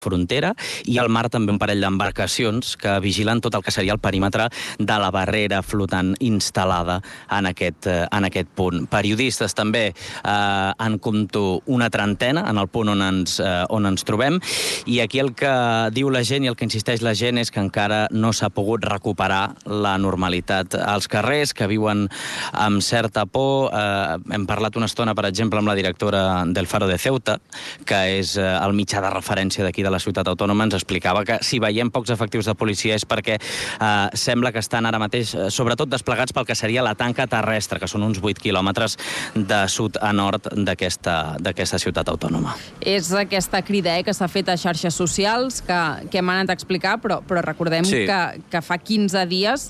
frontera, i al mar també un parell d'embarcacions que vigilen tot el que seria el perímetre de la barrera flotant instal·lada en aquest punt. Periodistes també en compto una trentena en el punt on ens trobem, i aquí el que diu la gent i el que insisteix la gent és que encara no s'ha pogut recuperar la normalitat als carrers, que viuen amb certa por. Hem parlat una estona, per exemple, amb la directora del Faro de Ceuta, que és el mitjà de referència d'aquí de la ciutat autònoma. Ens explicava que si veiem pocs efectius de policia és perquè sembla que estan ara mateix sobretot desplegats pel que seria la tanca terrestre, que són uns 8 quilòmetres de sud a nord d'aquesta ciutat autònoma. És aquesta crida que s'ha fet a xarxes socials que hem anat a explicar, però recordem que fa 15 dies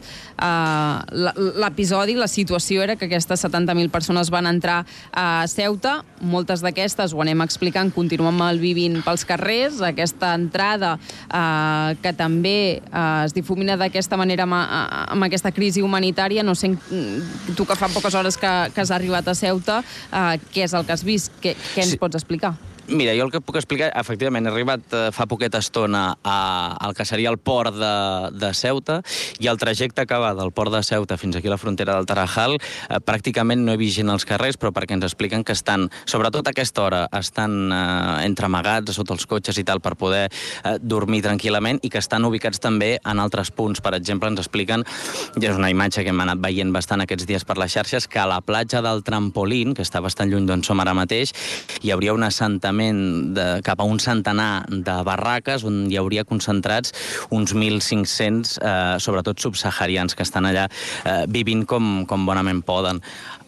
l'episodi, la situació era que aquestes 70.000 persones van entrar a Ceuta. Moltes d'aquestes, ho anem explicant, continuen malvivint pels carrers. Aquesta entrada que també es difumina d'aquesta manera amb aquesta crisi humanitària. No sé, tu que fa poques hores que has arribat a Ceuta, què és el que has vist? Què ens pots explicar? Mira, jo el que puc explicar, efectivament, he arribat fa poqueta estona al que seria el port de Ceuta, i el trajecte que va del port de Ceuta fins aquí a la frontera del Tarajal, pràcticament no he vist gent als carrers, però perquè ens expliquen que estan, sobretot a aquesta hora, estan entremagats sota els cotxes i tal per poder dormir tranquil·lament, i que estan ubicats també en altres punts. Per exemple, ens expliquen, i és una imatge que hem anat veient bastant aquests dies per les xarxes, que a la platja del Trampolín, que està bastant lluny d'on som ara mateix, hi hauria un assentament cap a un centenar de barraques on hi hauria concentrats uns 1.500, sobretot subsaharians, que estan allà vivint com bonament poden.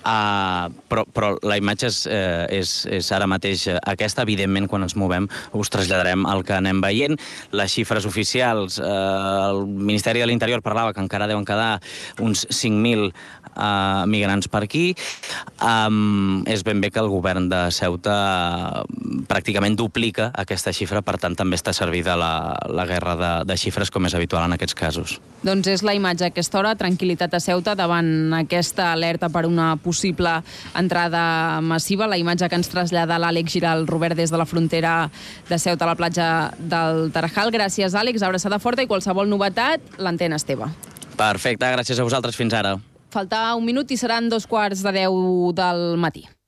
Però la imatge és ara mateix aquesta. Evidentment, quan ens movem us traslladarem el que anem veient. Les xifres oficials, el Ministeri de l'Interior parlava que encara deuen quedar uns 5.000 migrants per aquí. És ben bé que el govern de Ceuta pràcticament duplica aquesta xifra, per tant també està servida la guerra de xifres, com és habitual en aquests casos. Doncs és la imatge a aquesta hora, tranquil·litat a Ceuta davant aquesta alerta per una possible entrada massiva. La imatge que ens trasllada l'Àlex Giral Robert des de la frontera de Ceuta a la platja del Tarajal. Gràcies, Àlex, abraçada forta, i qualsevol novetat, l'antena és teva. Perfecte, gràcies a vosaltres, fins ara. Falta un minut i seran 2:45 del matí.